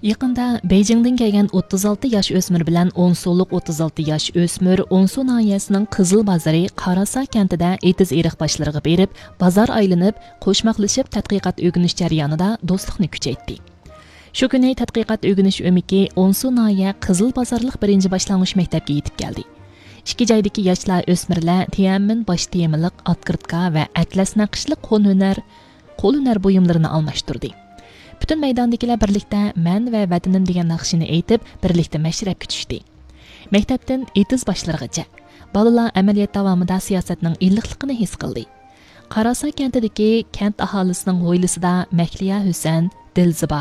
Yaqında Beijingdan kelgan 36 yosh o'smir bilan 10 sonliq 36 yosh o'smir Onsu nahiyasining Qizil bozori Qarasa kentida etiz eriq boshlariga berib, bozor aylanib, qo'shmaqlashib tadqiqot o'rganish jarayonida do'stlikni kuchaytdi. Shu kuni tadqiqot o'rganish o'miki Onsu nahiya Qizil bozorliq birinchi boshlang'ich maktabga yetib keldi. Ikki joydagi yoshlar o'smirlar Tianmin bosh temiliq atkirtka va atlas naqshli qo'l hunar buyumlarini almashtirdi. Bütün maydondagilar birlikda "Men va vatanim" degan naqshini aytib, birlikda mashrabga tushdi. Maktabdan etiz boshlargacha bolalar amaliyot davomida siyosatning illiqligini his qildi. Qarasa kentidagi kent aholisining hovlisida Makliya Husan, Dilziba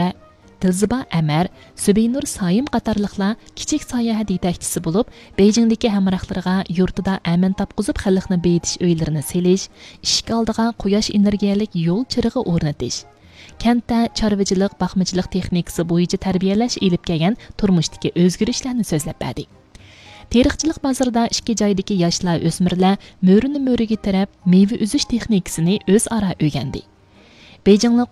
Amar, Subinur Sayim qatorliqlar kichik sayohat yetakchisi bo'lib, Beijingdagi hamrohlariga yurtida amin topqizib xalqni beyitish uylarini selish, ishga oldiga quyosh energiyalik yo'l chirig'i o'rnatish, kentda chorvachilik, baxmachilik texnikasi bo'yicha tarbiyalash elib kelgan turmushdagi o'zgarishlarni so'zlab berdi. Teriqchilik bozorida ikki joydagi yoshlar o'smirlar mo'rini mo'riga tarab meva uzish texnikasini o'zaro o'rgandi. Beijinglik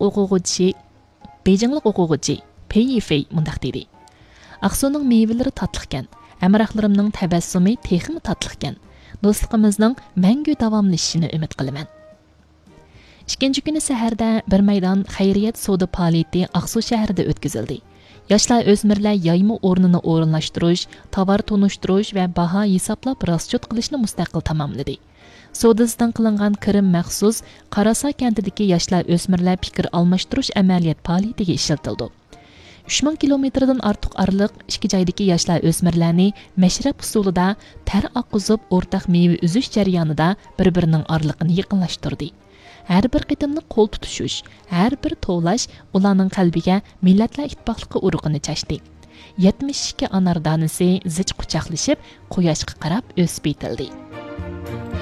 o'quvchi Pei Yifei mundaq dedi. Aqsuning mevalari tatliqkan, hamrohlarimning tabassumi texmi tatliqkan. Do'stligimizning mangu davomlashishini umid qilaman. Ikkinchi kuni saharda bir maydon xayriyat savdo faoliyati Aqsu shahrida o'tkazildi. Yoshlar o'smirlar yayma o'rnini o'rinlashtirish, tovar to'nishtirish va baho hisoblab raschot qilishni mustaqil tamomladi. Savdosidan qilingan kirim maxsus Qarasa kentidagi yoshlar o'smirlar fikr almashtirish amaliyot faoliyatiga ishlatildi. 3000 kilometrdan ortiq oraliq ikki joydagi yoshlar o'smirlarni mashrab usulida tar oqqizib o'rtaq meva uzish jarayonida bir-birining oraliqini yaqinlashtirdi. Har bir qitimni qo'l tutishish, har bir tovlash ularning qalbiga millatlar ittifoqligi urug'ini chashdi. 72 anar donasi zich quchoqlashib, quyoshga qarab o'sib etildi.